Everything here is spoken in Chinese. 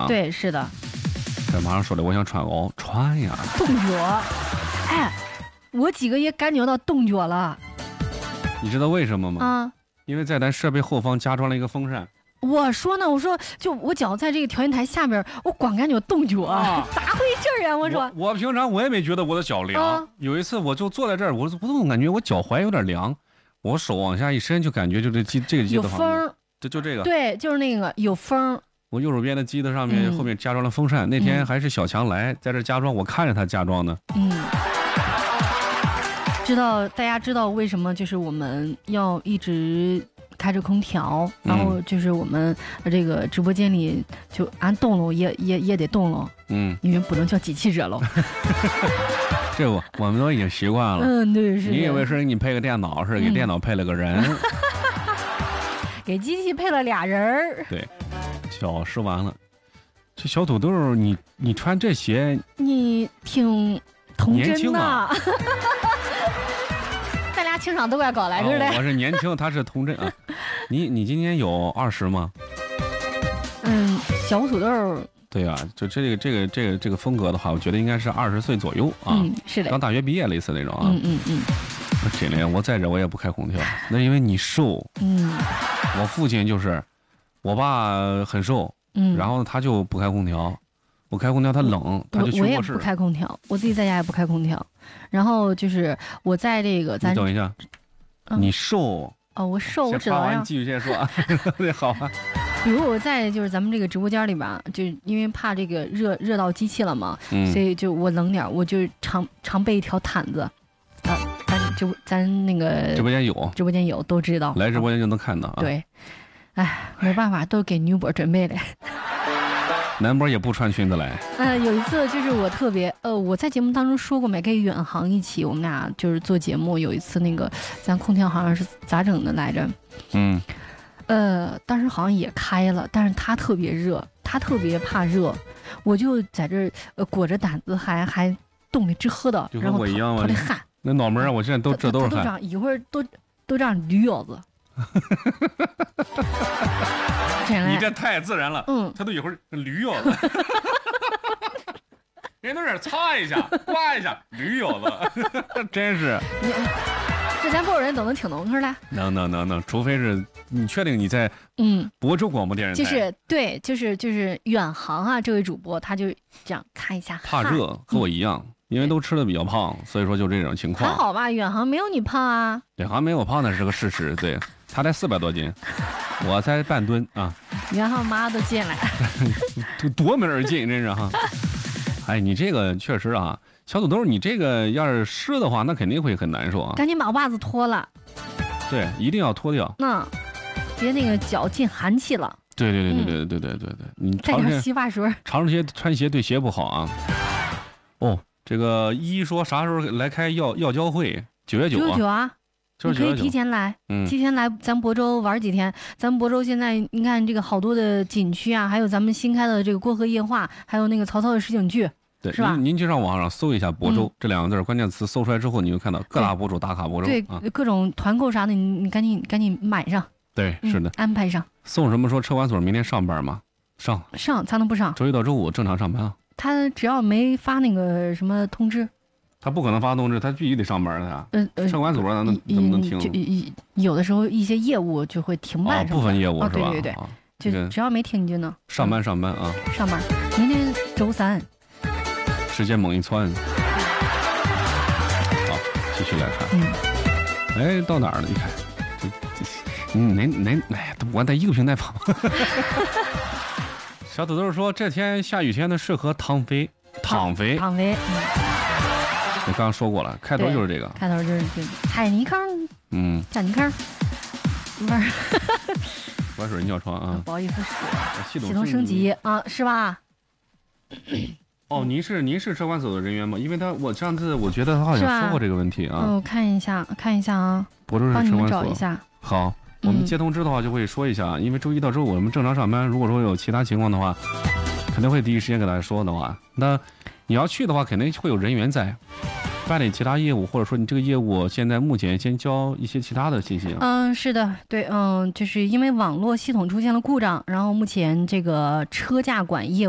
啊。 对，是的。 这马上说的，我想穿袄，穿呀。 冻脚，哎，我几个也感觉到冻脚了。 你知道为什么吗？ 啊， 因为在咱设备后方加装了一个风扇。 我说呢，我说就我脚在这个调音台下边，我光感觉冻脚，咋回事啊？我说我平常我也没觉得我的脚凉，有一次我就坐在这儿，我总感觉我脚踝有点凉，我手往下一伸，就感觉就这个机子旁边有风，就这个， 对，就是那个有风。 我右手边的机子上面后面加装了风扇，那天还是小强来在这加装，我看着他加装呢。 大家知道为什么就是我们要一直开着空调，然后就是我们这个直播间里就按动了也得动了，因为不能叫机器热了。 这我们都已经习惯了。 对，是。 你以为是给你配个电脑，是给电脑配了个人， 给机器配了俩人儿。 对，脚湿完了。这小土豆，你穿这鞋， 你挺童真的。 年轻啊。 咱俩情商都怪高来着的。 我是年轻，他是童真啊。你今年有20吗？ 小土豆。 对啊，就这个风格的话，我觉得应该是20岁左右啊。 是的。 刚大学毕业类似那种啊。真的，我在这我也不开空调，那因为你瘦。我父亲就是，我爸很瘦，然后他就不开空调。我开空调他冷，他就去卧室。 我也不开空调，我自己在家也不开空调。然后就是我在这个你等一下，你瘦我瘦，我知道呀。 继续先说啊。对，好啊。 比如我在就是咱们这个直播间里吧，就因为怕这个热到机器了嘛，所以就我冷点，我就常备一条毯子。咱那个直播间有都知道， 来直播间就能看到啊。 对，没办法，都给女播准备的。 男播也不穿裙子来。 有一次就是我特别我在节目当中说过没，跟远航一起，我们俩就是做节目。有一次那个咱空调好像是咋整的来着？当时好像也开了，但是他特别热，他特别怕热，我就在这裹着胆子还冻得直喝的， 就和我一样嘛， 头里汗。 那脑门上我现在都是汗。 这样一会儿都这样驴腰子。 你这太自然了。他都一会儿驴腰子。人都是擦一下刮一下驴腰子。真是。 这咱所有人都能听懂是来？ 能，除非是你确定你在亳州广播电视台。 就是远航啊，这位主播他就这样看一下。 怕热，和我一样。因为都吃的比较胖，所以说就这种情况。 还好吧，远航没有你胖啊。 远航没有胖那是个事实，对，他才400多斤，我才半吨啊。 远航妈都进来， 多没人进，真是哈。你这个确实啊，小土豆，你这个要是湿的话，那肯定会很难受啊。 赶紧把袜子脱了。 对，一定要脱掉。 别那个脚进寒气了。 对，你带点洗发水。 长时间穿鞋对鞋不好啊。这个一说啥时候来开药交会？9月9 啊，你可以提前来，提前来咱亳州玩几天。咱亳州现在你看这个好多的景区啊，还有咱们新开的这个过河夜话，还有那个曹操的实景剧， 对， 是吧？ 您就上网上搜一下亳州这2个字关键词，搜出来之后，你就看到各大博主打卡亳州， 对，各种团购啥的，你赶紧买上。 对，是的， 安排上。 送什么说车管所明天上班吗？上，咋能不上？ 周一到周五正常上班啊。 他只要没发那个什么通知， 他不可能发通知，他必须得上班的。车管所怎么能停？ 就有的时候一些业务就会停办， 部分业务是吧？ 对，就只要没停你就能上班啊。 上班，明天周3。 时间猛一窜。好，继续来看。到哪儿了？你看，我在一个平台跑。小土豆说：“这天下雨天的适合躺飞。我刚刚说过了，开头就是这个。 开头就是这个海泥坑。小泥坑。不是。 玩水尿床啊！ 不好意思系统升级啊，是吧？ 您是车管所的人员吗？因为我上次我觉得他好像说过这个问题啊。 我看一下啊。 亳州市车管所。 找一下。 好。”我们接通知的话就会说一下，因为周一到周五我们正常上班，如果说有其他情况的话，肯定会第一时间给大家说的话。那你要去的话，肯定会有人员在办理其他业务，或者说你这个业务现在目前先交一些其他的信息。 是的，对，就是因为网络系统出现了故障，然后目前这个车驾管业务